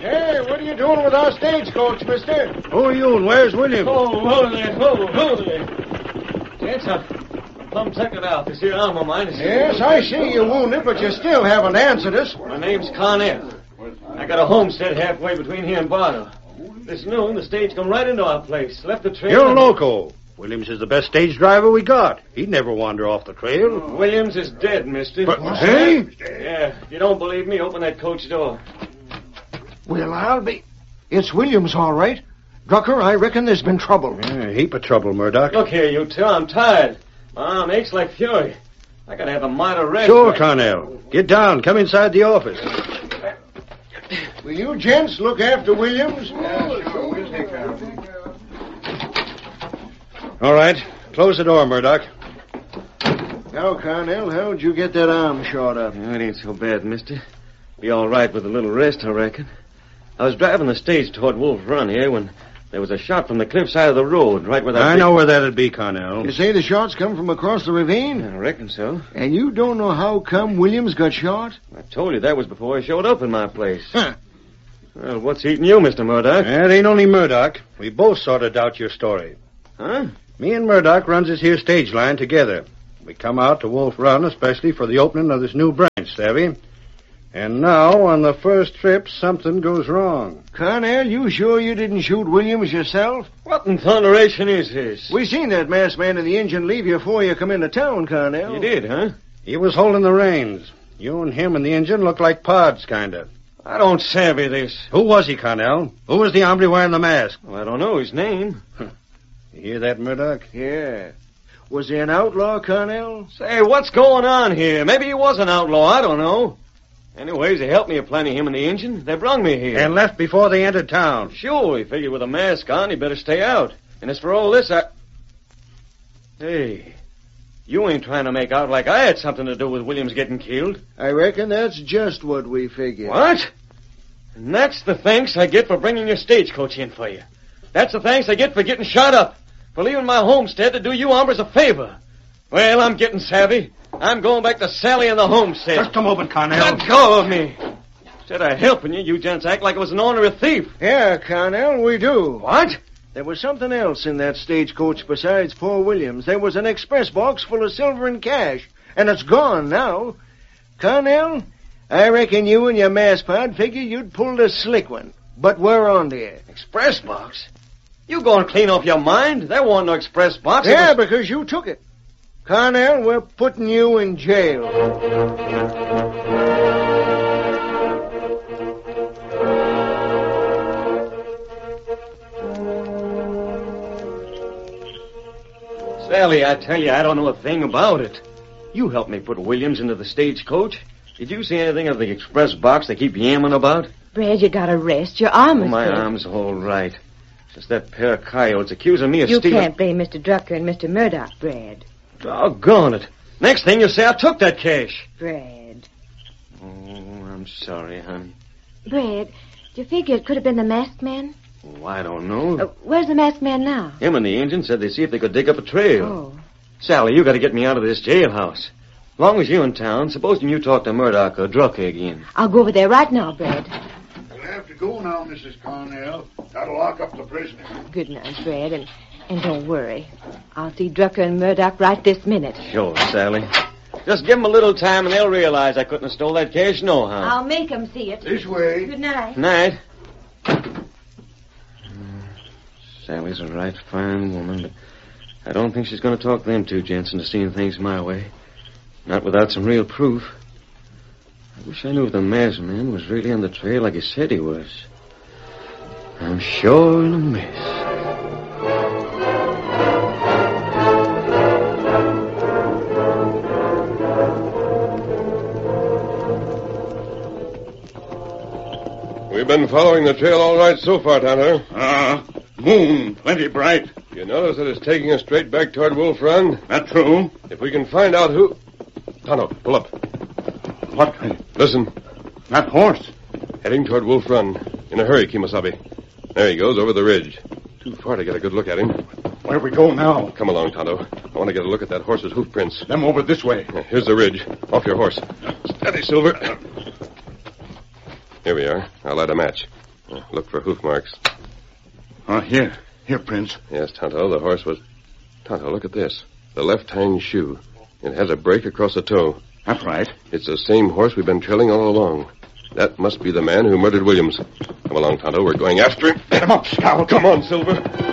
Hey, what are you doing with our stagecoach, mister? Who are you and where's William? Hold there. Gents, I'm plumb tuckered out. This here arm of mine is... Yes, I see you're wounded, but you still haven't answered us. My name's Cornell. I got a homestead halfway between here and Bartow. This noon, the stage come right into our place. Left the trail... You're loco. Williams is the best stage driver we got. He'd never wander off the trail. Williams is dead, mister. But, hey? Yeah, if you don't believe me, open that coach door. Well, I'll be... It's Williams, all right. Drucker, I reckon there's been trouble. Yeah, a heap of trouble, Murdoch. Look here, you two, I'm tired. My arm aches like fury. I gotta have a mite of rest. Sure, Cornell. Get down. Come inside the office. Will you gents look after Williams? Yeah, sure. We'll take care of him. All right. Close the door, Murdoch. Now, Cornell, how'd you get that arm shot up? It ain't so bad, mister. Be all right with a little rest, I reckon. I was driving the stage toward Wolf Run here when there was a shot from the cliffside of the road, right where that... I know where that'd be, Cornell. You say the shots come from across the ravine? I reckon so. And you don't know how come Williams got shot? I told you that was before he showed up in my place. Huh. Well, what's eating you, Mr. Murdoch? It ain't only Murdoch. We both sort of doubt your story. Huh? Me and Murdoch runs this here stage line together. We come out to Wolf Run especially for the opening of this new branch, savvy? And now, on the first trip, something goes wrong. Cornell, you sure you didn't shoot Williams yourself? What in thunderation is this? We seen that masked man in the engine leave you before you come into town, Cornell. You did, huh? He was holding the reins. You and him and the engine look like pods, kind of. I don't savvy this. Who was he, Cornell? Who was the hombre wearing the mask? Well, I don't know his name. You hear that, Murdoch? Yeah. Was he an outlaw, Cornell? Say, what's going on here? Maybe he was an outlaw. I don't know. Anyways, they helped me a plenty, him and the engine. They brung me here. And left before they entered town. Sure, he figured with a mask on, he better stay out. And as for all this, Hey, you ain't trying to make out like I had something to do with Williams getting killed. I reckon that's just what we figured. What? And that's the thanks I get for bringing your stagecoach in for you. That's the thanks I get for getting shot up. For leaving my homestead to do you hombres a favor. Well, I'm getting savvy. I'm going back to Sally and the homestead. Just a moment, Cornell. Let go of me. Instead of helping you, you gents act like it was an ornery thief. Yeah, Cornell, we do. What? There was something else in that stagecoach besides poor Williams. There was an express box full of silver and cash, and it's gone now. Cornell, I reckon you and your mass pod figure you'd pulled a slick one. But we're on there. Express box? You going clean off your mind? There wasn't no express box. Yeah, because you took it. Cornell, we're putting you in jail. Sally, I tell you, I don't know a thing about it. You helped me put Williams into the stagecoach. Did you see anything of the express box they keep yamming about? Brad, you gotta rest. Your arm is My dead. arm's all right. Just that pair of coyotes accusing me of You stealing... can't blame Mr. Drucker and Mr. Murdoch, Brad. Doggone it. Next thing you say, I took that cash. Brad. Oh, I'm sorry, honey. Brad, do you figure it could have been the masked man? Oh, I don't know. Where's the masked man now? Him and the engine said they'd see if they could dig up a trail. Oh. Sally, you got to get me out of this jailhouse. Long as you're in town, supposing you talk to Murdoch or Drucker again. I'll go over there right now, Brad. You'll have to go now, Mrs. Cornell. That'll lock up the prisoner. Good night, Brad, and don't worry. I'll see Drucker and Murdoch right this minute. Sure, Sally. Just give them a little time and they'll realize I couldn't have stole that cash nohow. I'll make them see it. This way. Good night. Night. Sally's a right fine woman, but I don't think she's going to talk them two gents into seeing things my way. Not without some real proof. I wish I knew if the masked man was really on the trail like he said he was. I'm sure in a mess. We've been following the trail all right so far, Tonto. Moon, plenty bright. You notice that it's taking us straight back toward Wolf Run? That true? If we can find out who... Tonto, pull up. What? Listen. That horse. Heading toward Wolf Run. In a hurry, Kimosabe. There he goes, over the ridge. Too far to get a good look at him. Where we go now? Come along, Tonto. I want to get a look at that horse's hoof prints. Them over this way. Here's the ridge. Off your horse. Steady, Silver. Here we are. I'll light a match. Look for hoof marks. Oh, here. Here, Prince. Yes, Tonto, the horse was... Tonto, look at this. The left hind shoe. It has a break across the toe. That's right. It's the same horse we've been trailing all along. That must be the man who murdered Williams. Come along, Tonto. We're going after him. Get him up, Scout. Come on, Silver.